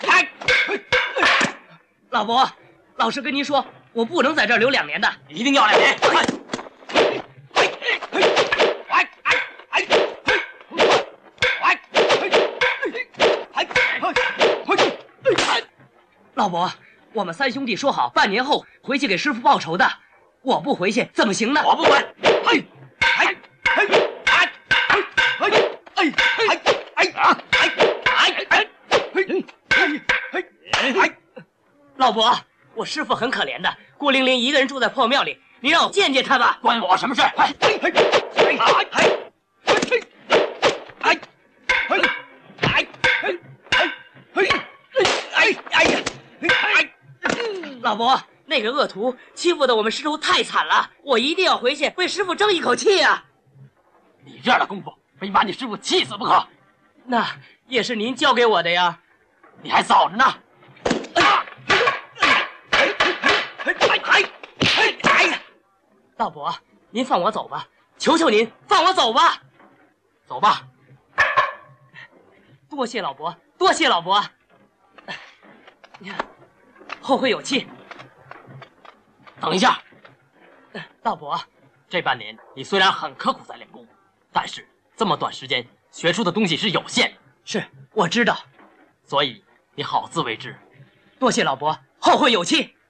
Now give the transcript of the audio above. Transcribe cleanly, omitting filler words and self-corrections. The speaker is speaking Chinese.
老伯，老实跟您说，我不能在这儿留2年的， 一定要2年。 老伯，我们3兄弟说好半年后回去给师傅报仇的，我不回去怎么行呢？ 我不管。 老伯，我师傅很可怜的，孤零零一个人住在破庙里，你让我见见他吧。 关我什么事？ 老伯，那个恶徒欺负的我们师徒太惨了，我一定要回去为师傅争一口气啊！ 你这样的功夫，非把你师傅气死不可。 那也是您教给我的呀， 你还早着呢。 老伯，您放我走吧，求求您放我走吧。 走吧。 多谢老伯，多谢老伯。后会有期。 等一下， 老伯， 这半年你虽然很刻苦在练功，但是这么短时间学出的东西是有限的。 是，我知道， 所以你好自为之。 多谢老伯，后会有期。